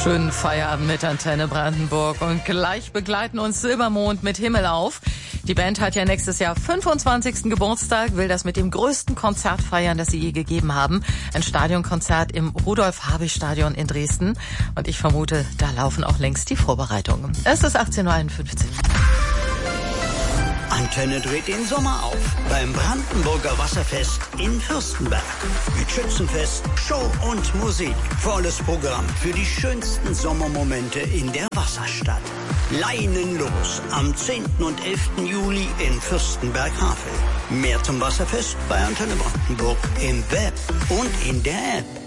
Schönen Feierabend mit Antenne Brandenburg und gleich begleiten uns Silbermond mit Himmel auf. Die Band hat ja nächstes Jahr 25. Geburtstag, will das mit dem größten Konzert feiern, das sie je gegeben haben. Ein Stadionkonzert im Rudolf-Habich-Stadion in Dresden. Und ich vermute, da laufen auch längst die Vorbereitungen. Es ist 18:51 Uhr. Antenne dreht den Sommer auf beim Brandenburger Wasserfest in Fürstenberg. Mit Schützenfest, Show und Musik. Volles Programm für die schönsten Sommermomente in der Wasserstadt. Leinen los am 10. und 11. Juli in Fürstenberg-Havel. Mehr zum Wasserfest bei Antenne Brandenburg im Web und in der App.